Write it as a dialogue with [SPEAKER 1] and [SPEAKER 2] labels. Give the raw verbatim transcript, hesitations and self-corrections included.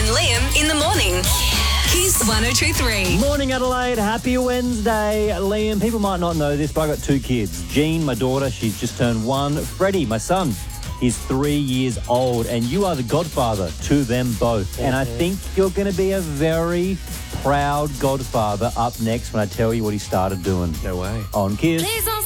[SPEAKER 1] and Liam in the morning. Kiss one oh two three.
[SPEAKER 2] Morning, Adelaide. Happy Wednesday. Liam, people might not know this, but I got two kids. Jean, my daughter, she's just turned one. Freddie, my son, he's three years old, and you are the godfather to them both. And I think you're going to be a very proud godfather up next when I tell you what he started doing.
[SPEAKER 3] No way.
[SPEAKER 2] On Kiss.
[SPEAKER 1] Please don't